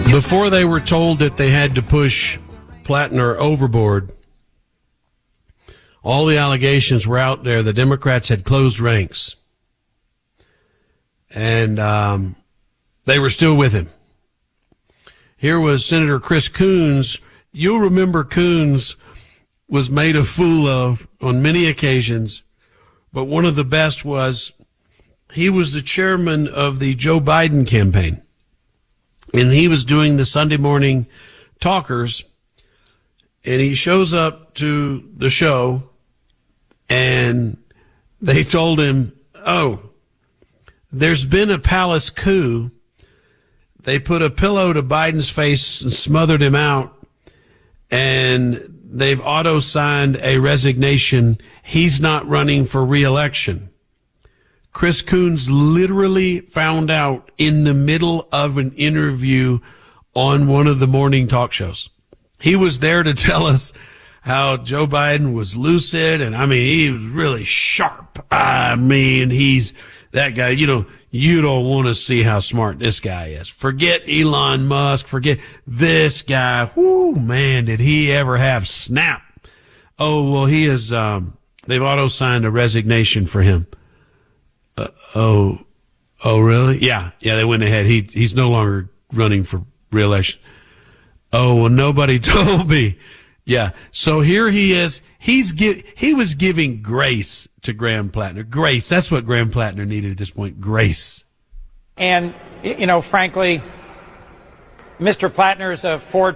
Before they were told that they had to push Plattner overboard, all the allegations were out there. The Democrats had closed ranks. And they were still with him. Here was Senator Chris Coons. You'll remember Coons was made a fool of on many occasions, but one of the best was he was the chairman of the Joe Biden campaign. And he was doing the Sunday morning talkers, and he shows up to the show, and they told him, oh, there's been a palace coup. They put a pillow to Biden's face and smothered him out, and they've auto-signed a resignation. He's not running for re-election. Chris Coons literally found out in the middle of an interview on one of the morning talk shows. He was there to tell us how Joe Biden was lucid, and I mean, he was really sharp. I mean, he's that guy, you don't want to see how smart this guy is. Forget Elon Musk, forget this guy. Whoo, man, did he ever have snap. Oh, well, he is, they've auto-signed a resignation for him. Oh, really? Yeah, they went ahead. He's no longer running for re-election. Oh, well, nobody told me. Yeah. So here he is. He was giving grace to Graham Plattner. Grace. That's what Graham Plattner needed at this point. Grace. And, frankly, Mr. Plattner is a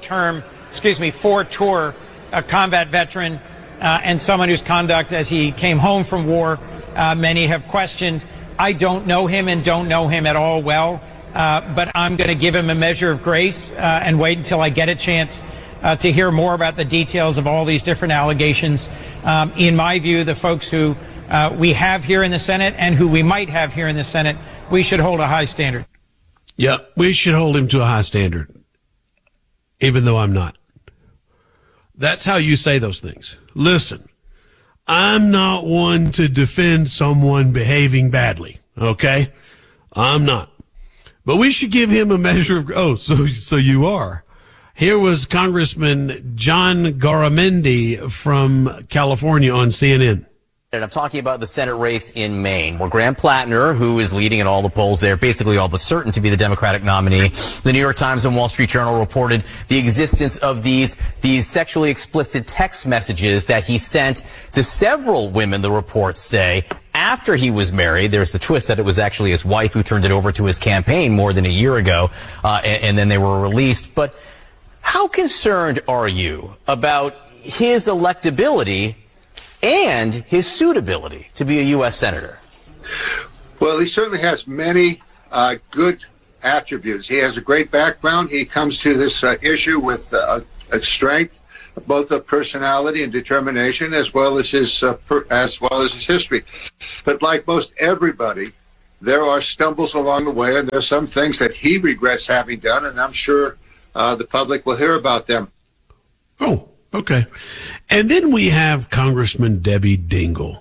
four-tour combat veteran and someone whose conduct as he came home from war, many have questioned. I don't know him and don't know him at all well, but I'm going to give him a measure of grace and wait until I get a chance to hear more about the details of all these different allegations. In my view, the folks who we have here in the Senate and who we might have here in the Senate, we should hold a high standard. Yeah, we should hold him to a high standard, even though I'm not. That's how you say those things. Listen, I'm not one to defend someone behaving badly, okay? I'm not. But we should give him a measure of, so you are. Here was Congressman John Garamendi from California on CNN. And I'm talking about the Senate race in Maine, where Graham Plattner, who is leading in all the polls there, basically all but certain to be the Democratic nominee. The New York Times and Wall Street Journal reported the existence of these sexually explicit text messages that he sent to several women, the reports say, after he was married. There's the twist that it was actually his wife who turned it over to his campaign more than a year ago, and then they were released. But how concerned are you about his electability and his suitability to be a U.S. Senator? Well, he certainly has many good attributes. He has a great background. He comes to this issue with a strength, both of personality and determination, as well as his history. But like most everybody, there are stumbles along the way, and there are some things that he regrets having done, and I'm sure the public will hear about them. Oh, okay. And then we have Congressman Debbie Dingell.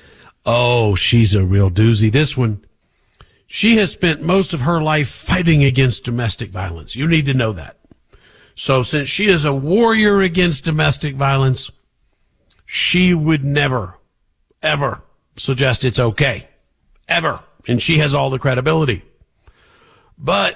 Oh, she's a real doozy. This one, she has spent most of her life fighting against domestic violence. You need to know that. So since she is a warrior against domestic violence, she would never, ever suggest it's okay. Ever. And she has all the credibility. But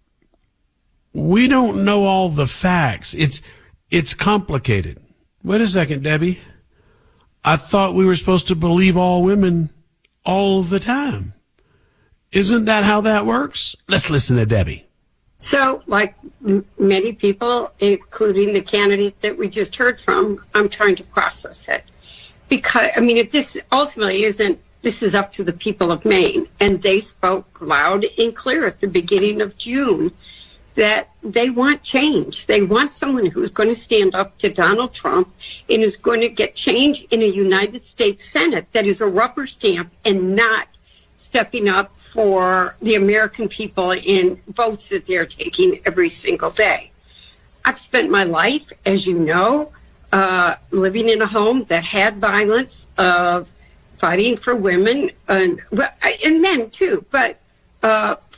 we don't know all the facts. It's complicated. Wait a second, Debbie. I thought we were supposed to believe all women all the time. Isn't that how that works? Let's listen to Debbie. So, like many people, including the candidate that we just heard from, I'm trying to process it. Because, if this ultimately this is up to the people of Maine, and they spoke loud and clear at the beginning of June that they want change. They want someone who's going to stand up to Donald Trump and is going to get change in a United States Senate that is a rubber stamp and not stepping up for the American people in votes that they're taking every single day. I've spent my life, as you know, living in a home that had violence, of fighting for women and men too, but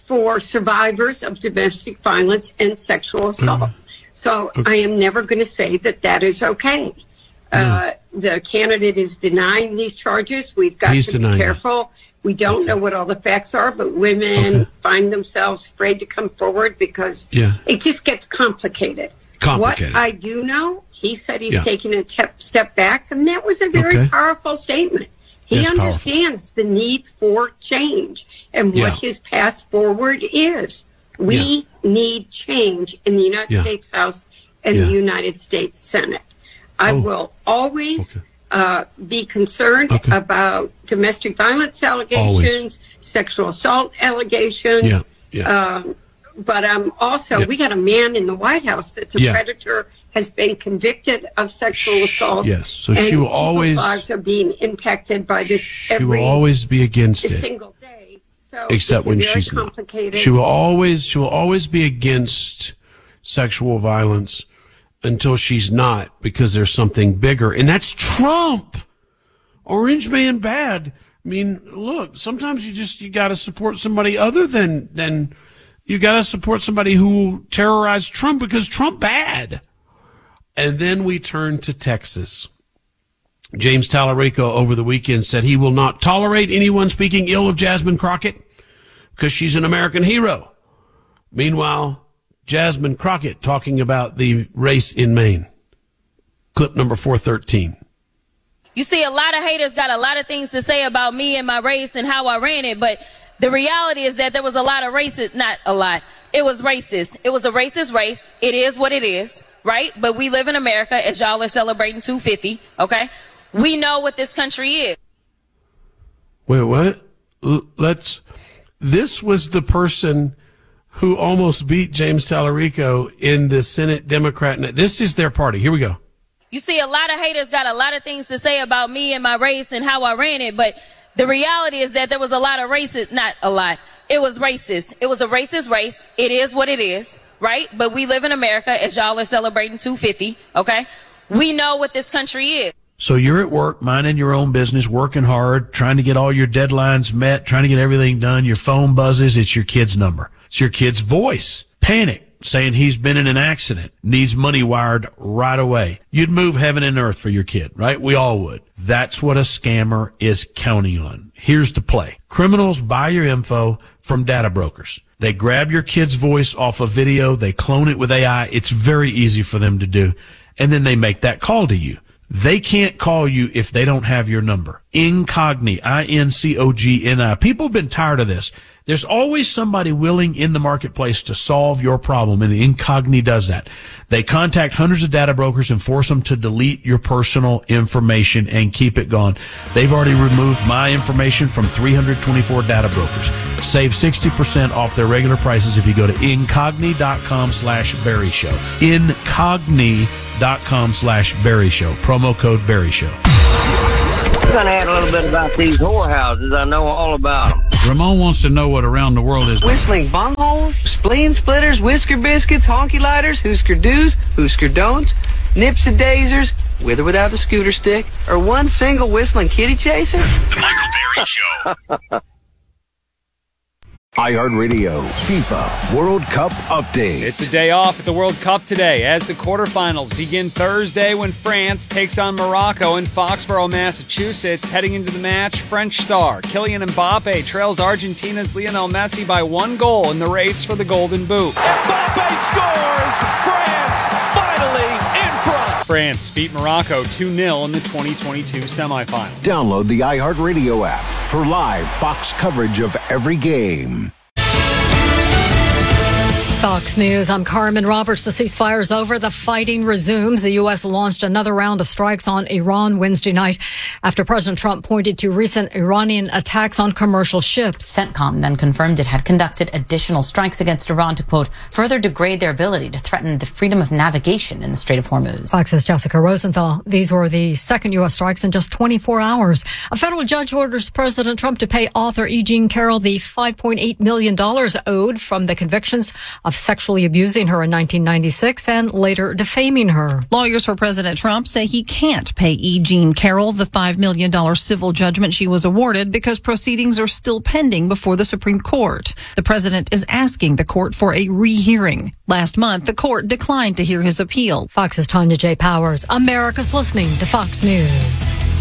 for survivors of domestic violence and sexual assault. So I am never going to say that is okay. The candidate is denying these charges. We've got to be careful. We don't know what all the facts are, but women find themselves afraid to come forward because it just gets complicated. What I do know, he said he's taking a step back, and that was a very powerful statement. He understands the need for change and what his path forward is. We need change in the United States House and the United States Senate. I will always be concerned about domestic violence allegations, sexual assault allegations. But I'm also, we got a man in the White House that's a predator, has been convicted of sexual assault. Yes, so she will always. Lives are being impacted by this. She will always be against it. Single day. So except when she's not. She will always be against sexual violence until she's not, because there's something bigger, and that's Trump. Orange man bad. I mean, look, sometimes you got to support somebody other than you got to support somebody who will terrorize Trump, because Trump bad. And then we turn to Texas. James Tallarico over the weekend said he will not tolerate anyone speaking ill of Jasmine Crockett because she's an American hero. Meanwhile, Jasmine Crockett talking about the race in Maine. Clip number 413. You see, a lot of haters got a lot of things to say about me and my race and how I ran it, but the reality is that there was a lot of racist, not a lot. It was racist. It was a racist race. It is what it is, right? But we live in America, as y'all are celebrating 250, okay? We know what this country is. Wait, what? This was the person who almost beat James Tallarico in the Senate Democrat. This is their party. Here we go. You see, a lot of haters got a lot of things to say about me and my race and how I ran it, but the reality is that there was a lot of racist, not a lot. It was racist. It was a racist race. It is what it is, right? But we live in America, as y'all are celebrating 250, okay? We know what this country is. So you're at work, minding your own business, working hard, trying to get all your deadlines met, trying to get everything done. Your phone buzzes. It's your kid's number. It's your kid's voice. Panic, saying he's been in an accident, needs money wired right away. You'd move heaven and earth for your kid, right? We all would. That's what a scammer is counting on. Here's the play. Criminals buy your info from data brokers. They grab your kid's voice off a video. They clone it with AI. It's very easy for them to do. And then they make that call to you. They can't call you if they don't have your number. Incogni, I-N-C-O-G-N-I. People have been tired of this. There's always somebody willing in the marketplace to solve your problem, and Incogni does that. They contact hundreds of data brokers and force them to delete your personal information and keep it gone. They've already removed my information from 324 data brokers. Save 60% off their regular prices if you go to incogni.com/Barry Show. Incogni.com/Barry Show. Promo code Barry Show. I'm going to add a little bit about these whorehouses. I know all about them. Ramon wants to know what around the world is. Whistling bungholes, spleen splitters, whisker biscuits, honky lighters, Husker do's, Husker don'ts, nips and daisers, with or without the scooter stick, or one single whistling kitty chaser. The Michael Barry Show. iHeartRadio FIFA World Cup Update. It's a day off at the World Cup today as the quarterfinals begin Thursday when France takes on Morocco in Foxborough, Massachusetts. Heading into the match, French star Kylian Mbappe trails Argentina's Lionel Messi by 1 goal in the race for the Golden Boot. Mbappe scores! France finally in front! France beat Morocco 2-0 in the 2022 semifinal. Download the iHeartRadio app for live Fox coverage of every game. Fox News, I'm Carmen Roberts. The ceasefire's over. The fighting resumes. The U.S. launched another round of strikes on Iran Wednesday night after President Trump pointed to recent Iranian attacks on commercial ships. CENTCOM then confirmed it had conducted additional strikes against Iran to, quote, further degrade their ability to threaten the freedom of navigation in the Strait of Hormuz. Fox's Jessica Rosenthal. These were the second U.S. strikes in just 24 hours. A federal judge orders President Trump to pay author E. Jean Carroll the $5.8 million owed from the convictions of sexually abusing her in 1996 and later defaming her. Lawyers for President Trump say he can't pay E. Jean Carroll the $5 million civil judgment she was awarded because proceedings are still pending before the Supreme Court. The president is asking the court for a rehearing. Last month, the court declined to hear his appeal. Fox's Tanya J. Powers. America's listening to Fox News.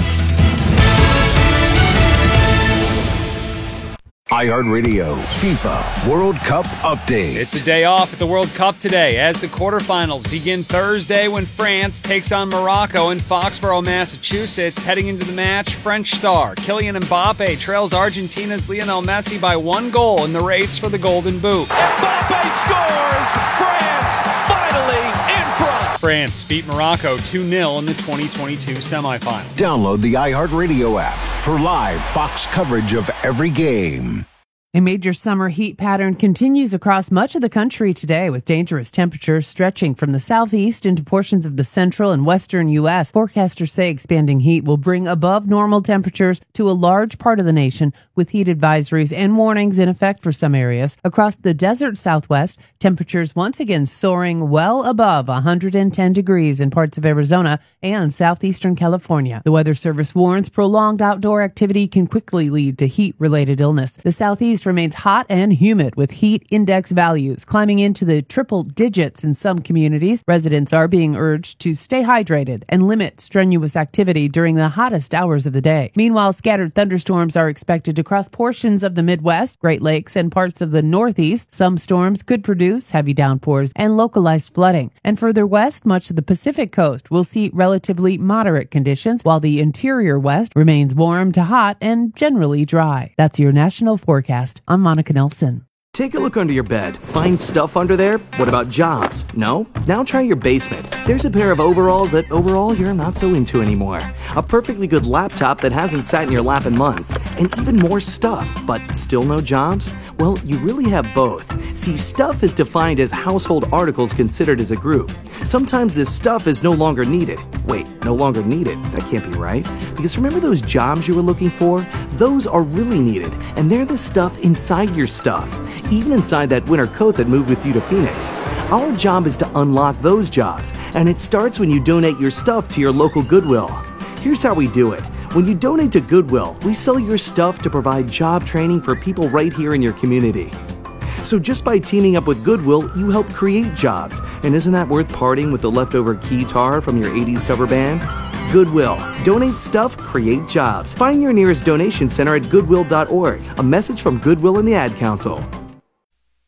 iHeartRadio FIFA World Cup update. It's a day off at the World Cup today as the quarterfinals begin Thursday when France takes on Morocco in Foxborough, Massachusetts. Heading into the match, French star Kylian Mbappe trails Argentina's Lionel Messi by 1 goal in the race for the Golden Boot. Mbappe scores! France finally in front! France beat Morocco 2-0 in the 2022 semifinal. Download the iHeartRadio app for live Fox coverage of every game. A major summer heat pattern continues across much of the country today, with dangerous temperatures stretching from the southeast into portions of the central and western U.S. Forecasters say expanding heat will bring above normal temperatures to a large part of the nation, with heat advisories and warnings in effect for some areas. Across the desert southwest, temperatures once again soaring well above 110 degrees in parts of Arizona and southeastern California. The Weather Service warns prolonged outdoor activity can quickly lead to heat-related illness. The southeast remains hot and humid, with heat index values climbing into the triple digits in some communities. Residents are being urged to stay hydrated and limit strenuous activity during the hottest hours of the day. Meanwhile, scattered thunderstorms are expected to cross portions of the Midwest, Great Lakes, and parts of the Northeast. Some storms could produce heavy downpours and localized flooding. And further west, much of the Pacific coast will see relatively moderate conditions, while the interior west remains warm to hot and generally dry. That's your national forecast. I'm Monica Nelson. Take a look under your bed. Find stuff under there? What about jobs? No? Now try your basement. There's a pair of overalls that overall you're not so into anymore. A perfectly good laptop that hasn't sat in your lap in months. And even more stuff, but still no jobs? Well, you really have both. See, stuff is defined as household articles considered as a group. Sometimes this stuff is no longer needed. Wait, no longer needed? That can't be right. Because remember those jobs you were looking for? Those are really needed, and they're the stuff inside your stuff. Even inside that winter coat that moved with you to Phoenix. Our job is to unlock those jobs, and it starts when you donate your stuff to your local Goodwill. Here's how we do it. When you donate to Goodwill, we sell your stuff to provide job training for people right here in your community. So just by teaming up with Goodwill, you help create jobs. And isn't that worth parting with the leftover guitar from your 80s cover band? Goodwill. Donate stuff, create jobs. Find your nearest donation center at goodwill.org. A message from Goodwill and the Ad Council.